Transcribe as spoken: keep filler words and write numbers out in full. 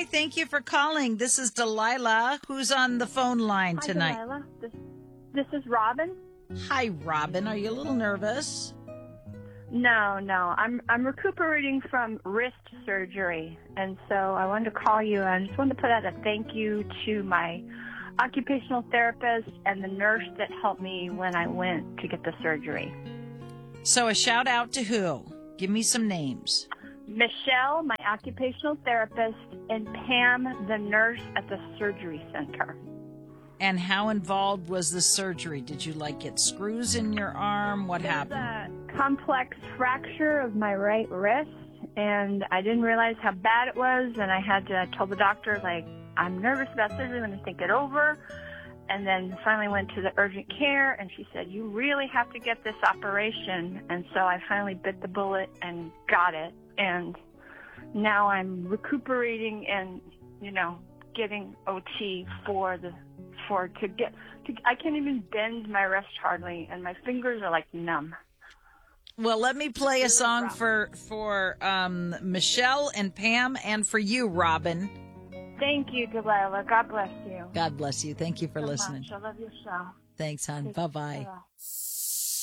Thank you for calling. This is Delilah. Who's on the phone line Hi, tonight? Delilah. This, this is Robin. Hi, Robin. Are you a little nervous? No, no. I'm I'm recuperating from wrist surgery, and so I wanted to call you. I just wanted to put out a thank you to my occupational therapist and the nurse that helped me when I went to get the surgery. So a shout out to who? Give me some names. Michelle, my occupational therapist, and Pam, the nurse at the surgery center. And how involved was the surgery? Did you like get screws in your arm? What happened? A complex fracture of my right wrist, and I didn't realize how bad it was, and I had to I told the doctor, like, I'm nervous about surgery, let me think it over. And then finally went to the urgent care, and she said, you really have to get this operation. And so I finally bit the bullet and got it. And now I'm recuperating and, you know, getting O T for the for to get to, I can't even bend my wrist hardly, and my fingers are like numb. Well, let me play a song for for um, Michelle and Pam, and for you, Robin. Thank you, Delilah. God bless you. God bless you. Thank you for so listening. Much. I love your show. Thanks, hon. Bye bye.